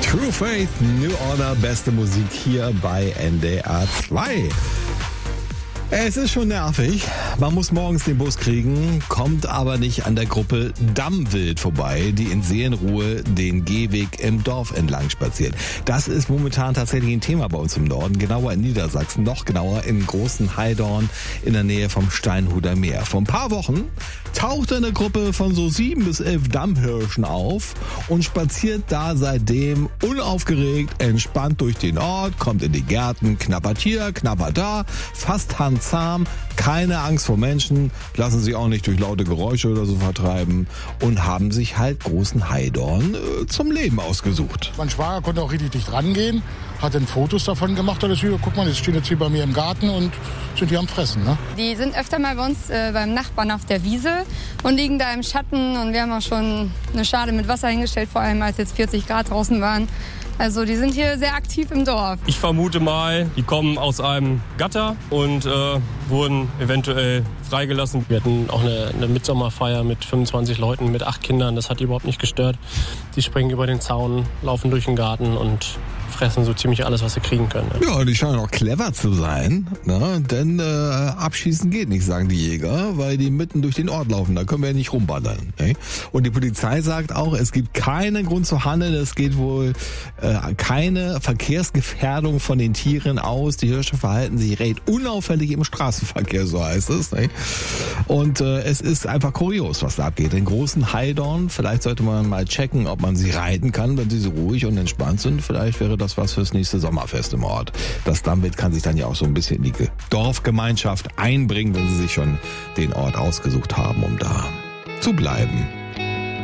True Faith, New Order, beste Musik hier bei NDR 2. Es ist schon nervig. Man muss morgens den Bus kriegen, kommt aber nicht an der Gruppe Dammwild vorbei, die in Seelenruhe den Gehweg im Dorf entlang spaziert. Das ist momentan tatsächlich ein Thema bei uns im Norden, genauer in Niedersachsen, noch genauer in Großen Heidorn in der Nähe vom Steinhuder Meer. Vor ein paar Wochen tauchte eine Gruppe von so 7 bis 11 Dammhirschen auf und spaziert da seitdem unaufgeregt, entspannt durch den Ort, kommt in die Gärten, knabbert hier, knabbert da, fast handzahm, keine Angst vor Menschen, lassen sich auch nicht durch laute Geräusche oder so vertreiben und haben sich halt Großen Heidorn zum Leben ausgesucht. Mein Schwager konnte auch richtig dicht rangehen, hat dann Fotos davon gemacht. Alles hier, guck mal, die stehen jetzt hier bei mir im Garten und sind hier am Fressen. Ne? Die sind öfter mal bei uns beim Nachbarn auf der Wiese und liegen da im Schatten. Und wir haben auch schon eine Schale mit Wasser hingestellt, vor allem als jetzt 40 Grad draußen waren. Also die sind hier sehr aktiv im Dorf. Ich vermute mal, die kommen aus einem Gatter und wurden eventuell freigelassen. Wir hatten auch eine Mitsommerfeier mit 25 Leuten, mit 8 Kindern. Das hat die überhaupt nicht gestört. Die springen über den Zaun, laufen durch den Garten und fressen so ziemlich alles, was sie kriegen können. Ja, die scheinen auch clever zu sein, ne? Denn abschießen geht nicht, sagen die Jäger, weil die mitten durch den Ort laufen. Da können wir ja nicht rumballern. Ne? Und die Polizei sagt auch, es gibt keinen Grund zu handeln. Es geht wohl keine Verkehrsgefährdung von den Tieren aus. Die Hirsche verhalten sich recht unauffällig im Straßenverkehr, so heißt es. Ne? Und es ist einfach kurios, was da abgeht. In Großen Heidorn, vielleicht sollte man mal checken, ob man sie reiten kann, wenn sie so ruhig und entspannt sind. Vielleicht wäre das was fürs nächste Sommerfest im Ort. Das Dammwild kann sich dann ja auch so ein bisschen in die Dorfgemeinschaft einbringen, wenn sie sich schon den Ort ausgesucht haben, um da zu bleiben.